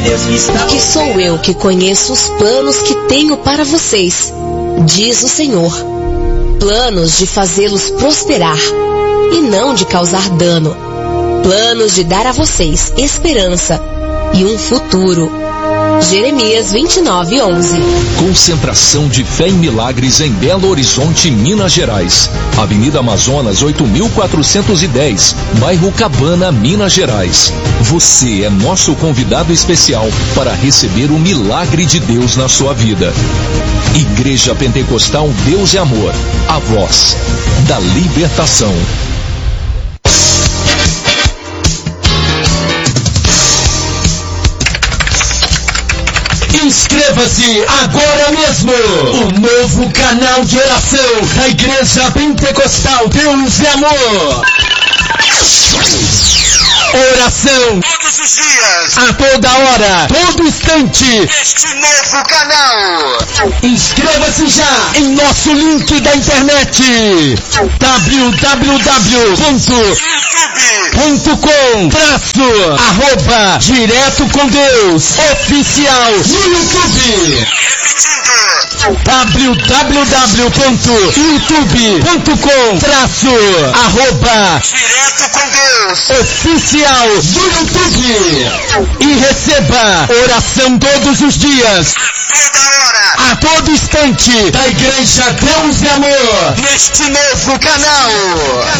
Deus que está... Que sou eu que conheço os planos que tenho para vocês, diz o Senhor. Planos de fazê-los prosperar e não de causar dano. Planos de dar a vocês esperança e um futuro. Jeremias 29:11. Concentração de Fé em Milagres em Belo Horizonte, Minas Gerais. Avenida Amazonas 8410, bairro Cabana, Minas Gerais. Você é nosso convidado especial para receber o milagre de Deus na sua vida. Igreja Pentecostal Deus é Amor, a voz da libertação. Inscreva-se agora mesmo! O novo canal de oração da Igreja Pentecostal Deus e Amor. Oração todos os dias, a toda hora, todo instante, este novo canal. Inscreva-se já em nosso link da internet www.youtube.com/Direto com Deus Oficial no YouTube. www.youtube.com/Direto com Deus Oficial no YouTube. E receba oração todos os dias, a todo instante, da Igreja Deus e Amor, neste novo canal.